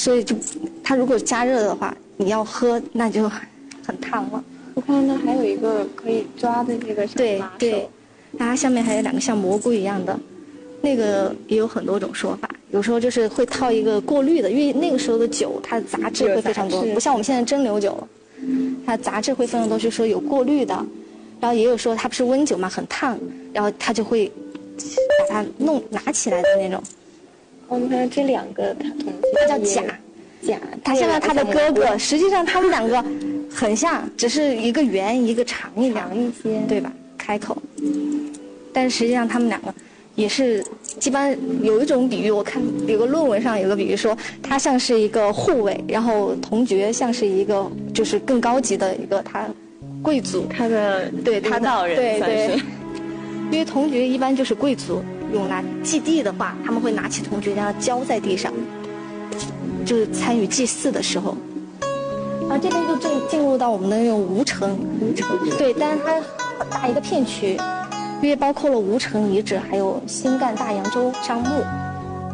所以就它如果加热的话，你要喝那就很烫了。 我看它还有一个可以抓的这个对对，它下面还有2个像蘑菇一样的，那个也有很多种说法。有时候就是会套一个过滤的，因为那个时候的酒它的杂质会非常多，不像我们现在蒸馏酒了，它杂质会非常多，就是说有过滤的。然后也有说它不是温酒嘛，很烫，然后它就会把它拿起来的那种。 你看这2个它统计， 它叫甲，它像它的哥哥，实际上它们2个很像，只是一个圆一个长一点些， 对吧？开口，但是实际上它们2个也是，基本上有一种比喻，我看有个论文上有个比喻说，它像是一个护卫，然后铜爵像是一个就是更高级的一个他贵族， 他的领导人，对，因为铜爵一般就是贵族用来祭地的话，他们会拿起铜爵将它浇在地上，就是参与祭祀的时候。然后这边就进入到我们的那种吴城，对，但是它很大一个片区，因为包括了吴城遗址，还有新干大洋洲樟木。